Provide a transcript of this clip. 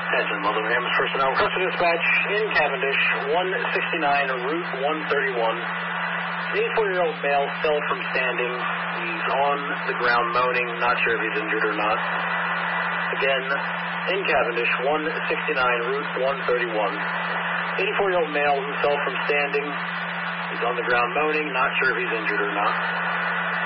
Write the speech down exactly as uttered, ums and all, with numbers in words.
Attention, Multnomah Ambulance personnel. Request dispatch in Cavendish, one sixty-nine Route one thirty-one. eighty-four-year-old male fell from standing. He's on the ground moaning. Not sure if he's injured or not. Again, in Cavendish, one sixty-nine Route one thirty-one. eighty-four-year-old male who fell from standing. He's on the ground moaning. Not sure if he's injured or not.